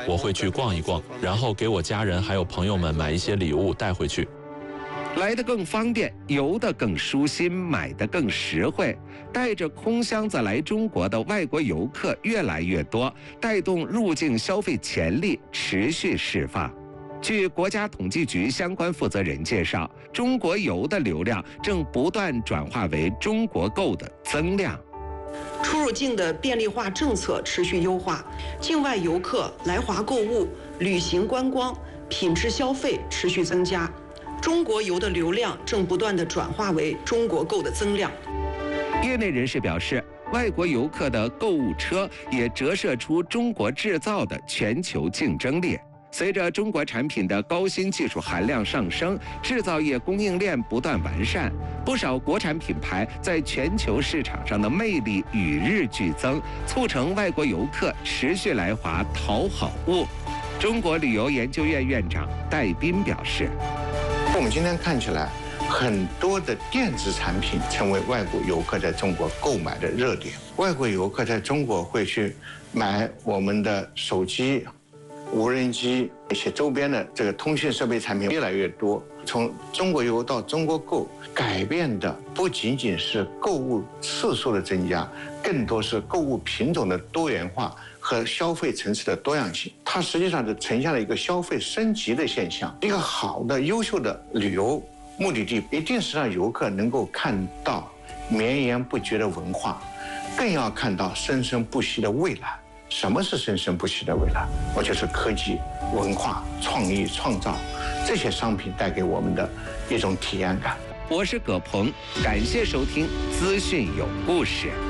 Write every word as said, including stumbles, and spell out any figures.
我会去逛一逛，然后给我家人还有朋友们买一些礼物带回去。 来得更方便，游得更舒心，买得更实惠。带着空箱子来中国的外国游客越来越多，带动入境消费潜力持续释放。据国家统计局相关负责人介绍，中国游的流量正不断转化为中国购的增量。 出入境的便利化政策持续优化，境外游客来华购物、旅行观光、品质消费持续增加。中国游的流量正不断地转化为中国购的增量。 业内人士表示，外国游客的购物车也折射出中国制造的全球竞争力。随着中国产品的高新技术含量上升，制造业供应链不断完善，不少国产品牌在全球市场上的魅力与日俱增，促成外国游客持续来华淘好物。中国旅游研究院院长戴斌表示， 我们今天看起来，很多的电子产品成为外国游客在中国购买的热点。外国游客在中国会去买我们的手机、无人机一些周边的这个通讯设备产品越来越多。从中国游到中国购，改变的不仅仅是购物次数的增加，更多是购物品种的多元化和消费层次的多样性。它实际上是呈现了一个消费升级的现象。一个好的、优秀的旅游目的地，一定是让游客能够看到绵延不绝的文化，更要看到生生不息的未来。什么是生生不息的未来？我就是科技、文化、创意、创造这些商品带给我们的一种体验感。 我是葛鹏，感谢收听资讯有故事。